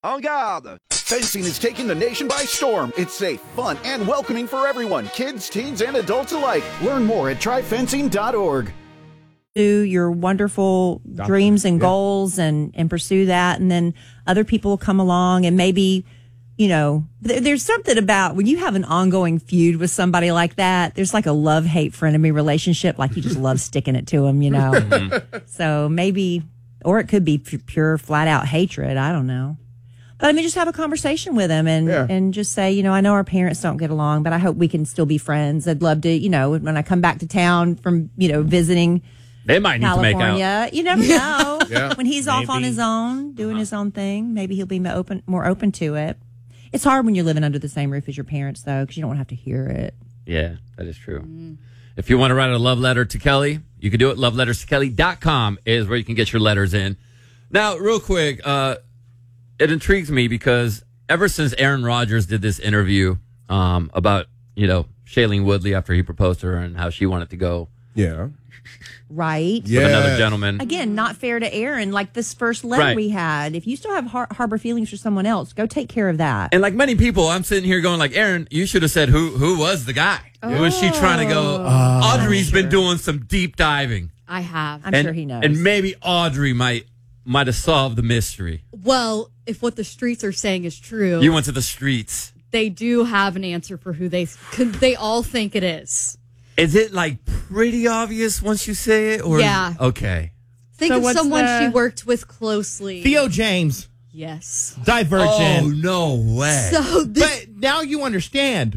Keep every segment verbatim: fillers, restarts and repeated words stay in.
En garde! Fencing is taking the nation by storm. It's safe, fun, and welcoming for everyone, kids, teens, and adults alike. Learn more at try fencing dot org. Do your wonderful Doctor. dreams and yeah. goals and, and pursue that. And then other people will come along and maybe, you know, th- there's something about when you have an ongoing feud with somebody like that, there's like a love-hate frenemy relationship. Like you just love sticking it to them, you know. Mm-hmm. So maybe, or it could be p- pure flat out hatred. I don't know. But I mean, just have a conversation with them and, yeah. and just say, you know, I know our parents don't get along, but I hope we can still be friends. I'd love to, you know, when I come back to town from, you know, visiting they might need California, to make out. You never know. yeah. When he's maybe. off on his own, doing uh-huh. his own thing, maybe he'll be open, more open to it. It's hard when you're living under the same roof as your parents, though, because you don't want to have to hear it. Yeah, that is true. Mm. If you want to write a love letter to Kelly, you can do it. love letters to kelly dot com is where you can get your letters in. Now, real quick, uh, it intrigues me because ever since Aaron Rodgers did this interview um, about, you know, Shailene Woodley after he proposed to her and how she wanted to go. Yeah. Right. Yeah. With another gentleman. Again, not fair to Aaron. Like this first letter right. we had. If you still have har- harbor feelings for someone else, go take care of that. And like many people, I'm sitting here going like, Aaron, you should have said who who was the guy. Oh. Who was she trying to go? Uh, Audrey's sure. been doing some deep diving. I have. I'm and, sure he knows. And maybe Audrey might might have solved the mystery. Well, if what the streets are saying is true. You went to the streets. They do have an answer for who they they all think it is. Is it like pretty obvious once you say it? Or yeah. Okay. Think so of someone the... she worked with closely. Theo James. Yes. Divergent. Oh, no way. So this... But now you understand.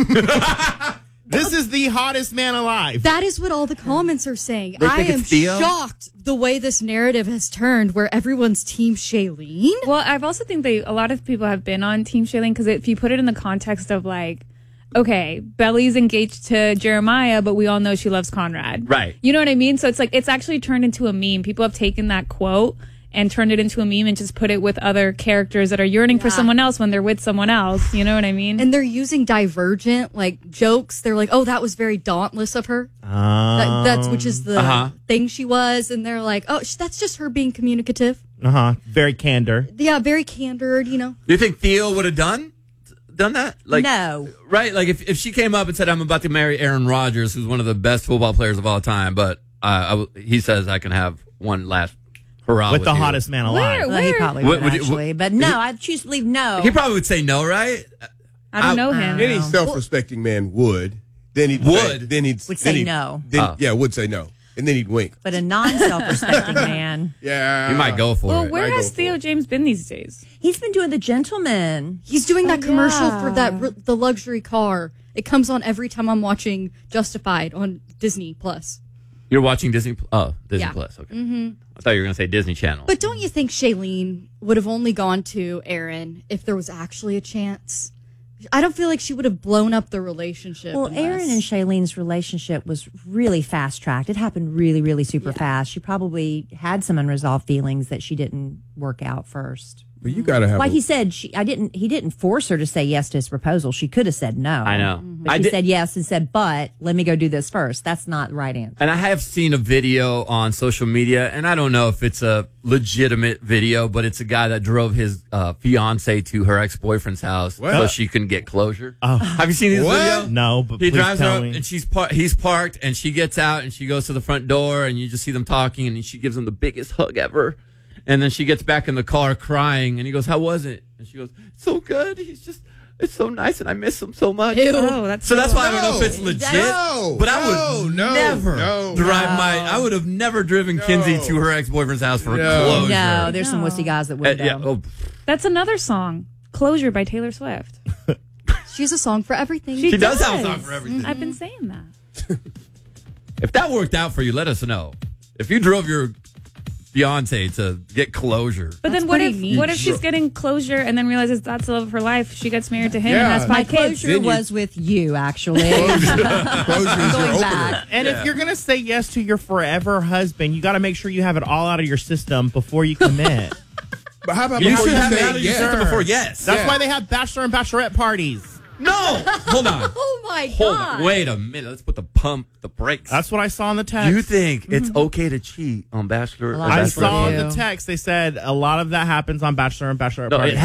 Yeah. This is the hottest man alive. That is what all the comments are saying. They I think am it's Theo? shocked the way this narrative has turned where everyone's team Shailene. Well, I've also think they a lot of people have been on team Shailene because if you put it in the context of like, okay, Belly's engaged to Jeremiah, but we all know she loves Conrad. Right. You know what I mean? So it's like, it's actually turned into a meme. People have taken that quote and turned it into a meme and just put it with other characters that are yearning yeah. for someone else when they're with someone else. You know what I mean? And they're using Divergent, like, jokes. They're like, oh, that was very dauntless of her. Um, that, that's, which is the uh-huh. thing she was. And they're like, oh, that's just her being communicative. Uh-huh. Very candor. Yeah, very candored, you know. Do you think Theo would have done done that? Like, no. Right? Like, if, if she came up and said, I'm about to marry Aaron Rodgers, who's one of the best football players of all time, but uh, I, he says I can have one last hurrah with, with the you. hottest man alive. Where, well, he probably What- would, would you- actually. what- but no, he- I'd choose to leave no. He probably would say no, right? I don't I- know him. Any self-respecting man would. Then he'd Would. Say, then he'd Would then say he'd- no. Then, Oh. Yeah, would say no, and then he'd wink. But a non-self-respecting man. Yeah, You might go for Well, it. where I has go Theo for it. James been these days? He's been doing The Gentleman. He's doing that Oh, commercial yeah. for that r- the luxury car. It comes on every time I'm watching Justified on Disney Plus. You're watching Disney? Oh, Disney Yeah. Plus. Okay. Mm-hmm. I thought you were going to say Disney Channel. But don't you think Shailene would have only gone to Aaron if there was actually a chance? I don't feel like she would have blown up the relationship. Well, unless- Aaron and Shailene's relationship was really fast-tracked. It happened really, really super Yeah. fast. She probably had some unresolved feelings that she didn't work out first. But you gotta have. Like a, he said, she I didn't. He didn't force her to say yes to his proposal. She could have said no. I know. But I she did- said yes and said, "But let me go do this first." That's not the right answer. And I have seen a video on social media, and I don't know if it's a legitimate video, but it's a guy that drove his uh, fiance to her ex-boyfriend's house What? so she couldn't get closure. Oh. Have you seen this What? video? No, but He please drives her tell up, me. and she's par- he's parked, and she gets out, and she goes to the front door, and you just see them talking, and she gives him the biggest hug ever. And then she gets back in the car crying, and he goes, "How was it?" And she goes, "So good. He's just, it's so nice, and I miss him so much." Ew. Oh, that's So that's why I don't know if No. it's legit. No. but I No. would No. never No. drive No. my. I would have never driven Kinsey to her ex-boyfriend's house for No. a closure. No, there's some No. wussy guys that Uh, would. yeah, though. oh, That's another song, "Closure" by Taylor Swift. She has a song for everything. she does have a song for everything. I've been saying that. If that worked out for you, let us know. If you drove your fiance to get closure, But That's then what pretty if neat. what if she's getting closure and then realizes that's the love of her life? She gets married to him Yeah. and has My five kids. closure Then you- was with you, actually. Closure is your Going opener. back. And Yeah. if you're going to say yes to your forever husband, you got to make sure you have it all out of your system before you commit. But how about you before should you have it say out of your yes? system before yes. That's Yeah. why they have bachelor and bachelorette parties. No, hold on. Oh my Hold god! on. Wait a minute. Let's put the pump, the brakes. That's what I saw in the text. You think it's okay to cheat on Bachelor? A or lot of I people Bachelorette? saw in do. the text they said a lot of that happens on bachelor and bachelorette No, it parties.